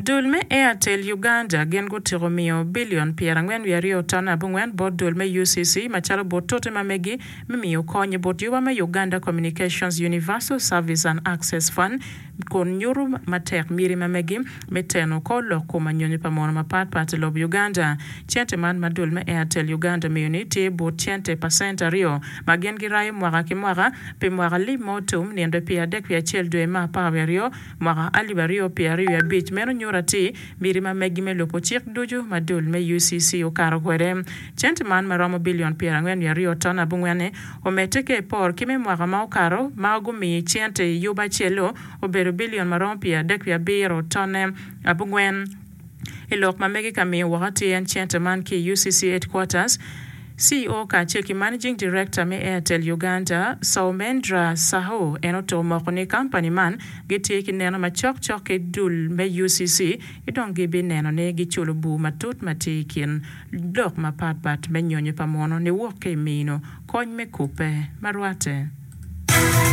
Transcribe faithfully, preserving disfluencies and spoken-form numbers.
Dulme Airtel Uganda gen go tiro mio billion piera ngwen wiario tana bungwen bod dulme U C C machalo botote mamegi mimio konye bot yuwa me Uganda Communications Universal Service and Access Fund kon nyuru matek miri mamegi meteno ko loko manyonyi pamono mapat pat lob Uganda chente man madulme Airtel Uganda Community bot chente percent rio magen girai mwaka kimwaka pe mwaka li motum niende pia dek pia chel dwe ma pawerio mwaka alibario pia rio ya beach meno nyurati miri mamegi me lopo chik duju madulme U C C okaro kwere chente man maromo billion pia ngwen ya rio tona bungwene ometeke por kime mwaka ma okaro magumi chente yuba chelo obero billion maromo pia dek pia biro tone abungwen ilok mamegi kami wakati en chente man ki U C C headquarters C E O ka cheki managing director me Airtel Uganda Saumendra Saho enoto mokoni company man giti kineno machok chok e dul me U C C idong gibi neno ne gichulo bu matut matikin dok mapat pat me nyonyo pamono ni woke mino kony me kupe marwate